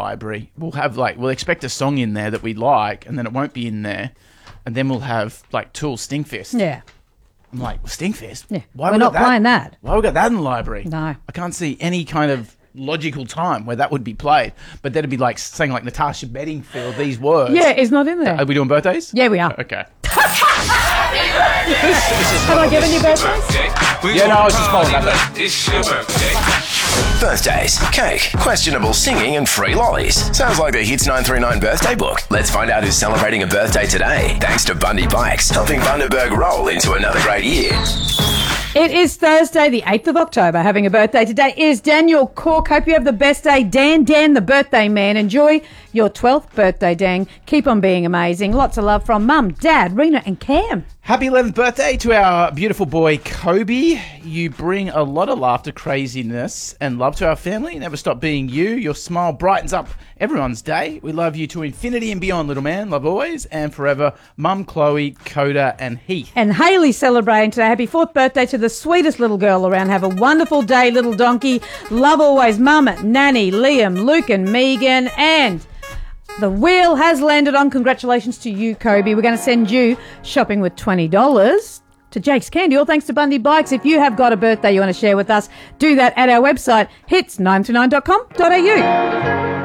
library. We'll expect a song in there that we like, and then it won't be in there, and then we'll have like Tool Stinkfist. Yeah. I'm like, well, Stinkfist? Yeah. Why We're not playing that. Why we got that in the library? No. I can't see any kind of logical time where that would be played. But that'd be like saying like Natasha Bedingfield, these words. Yeah, it's not in there. Are we doing birthdays? Yeah, we are. Okay. Have I given you birthdays? Yeah, no, I was just following that. It's your birthday. Birthdays, cake, questionable singing, and free lollies. Sounds like the Hits 939 birthday book. Let's find out who's celebrating a birthday today. Thanks to Bundy Bikes, helping Bundaberg roll into another great year. It is Thursday, the 8th of October. Having a birthday today is Daniel Cork. Hope you have the best day. Dan, the birthday man. Enjoy your 12th birthday, Dan. Keep on being amazing. Lots of love from Mum, Dad, Rena and Cam. Happy 11th birthday to our beautiful boy, Kobe. You bring a lot of laughter, craziness, and love to our family. Never stop being you. Your smile brightens up everyone's day. We love you to infinity and beyond, little man. Love always and forever. Mum, Chloe, Coda, and Heath. And Hayley celebrating today. Happy 4th birthday to the sweetest little girl around. Have a wonderful day, little donkey. Love always, Mum, Nanny, Liam, Luke and Megan. And the wheel has landed on. Congratulations to you, Kobe. We're going to send you shopping with $20 to Jake's Candy, all thanks to Bundy Bikes. If you have got a birthday you want to share with us, do that at our website, hits929.com.au.